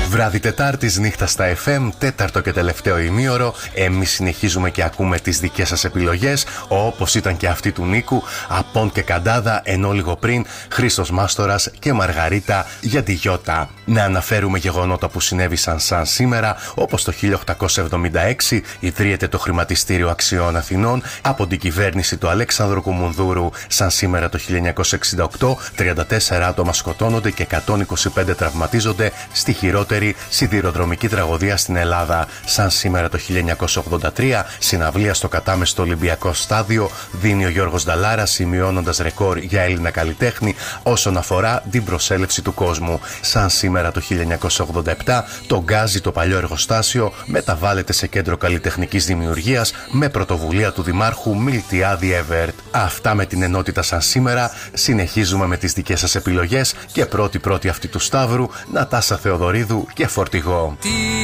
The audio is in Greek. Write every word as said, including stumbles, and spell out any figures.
Βράδυ Τετάρτης, νύχτα στα εφ εμ, τέταρτο και τελευταίο ημίωρο. Εμείς συνεχίζουμε και ακούμε τις δικές σας επιλογές, όπως ήταν και αυτή του Νίκου, Απόν και Καντάδα, ενώ λίγο πριν Χρήστος Μάστορας και Μαργαρίτα για τη Γιώτα. Να αναφέρουμε γεγονότα που συνέβησαν σαν σήμερα, όπως το χίλια οκτακόσια εβδομήντα έξι ιδρύεται το Χρηματιστήριο Αξιών Αθηνών από την κυβέρνηση του Αλέξανδρου Κουμουνδούρου. Σαν σήμερα το χίλια εννιακόσια εξήντα οκτώ, τριάντα τέσσερα άτομα σκοτώνονται και εκατόν είκοσι πέντε τραυματίζονται στη χειρότερη σιδηροδρομική τραγωδία στην Ελλάδα. Σαν σήμερα το χίλια εννιακόσια ογδόντα τρία, συναυλία στο κατάμεστο Ολυμπιακό Στάδιο δίνει ο Γιώργος Νταλάρας, σημειώνοντας ρεκόρ για Έλληνα καλλιτέχνη όσον αφορά την προσέλευση του κόσμου. Σαν σήμερα το χίλια εννιακόσια ογδόντα επτά, το Γκάζι, το παλιό εργοστάσιο, μεταβάλλεται σε κέντρο καλλιτεχνικής δημιουργίας με πρωτοβουλία του Δημάρχου Μιλτιάδη Εύερτ. Αυτά με την ενότητα σαν σήμερα. Συνεχίζουμε με τις δικές σας επιλογές και πρώτη-πρώτη αυτή του Σταύρου, Νατάσα Θεοδωρίδου και Φορτηγό.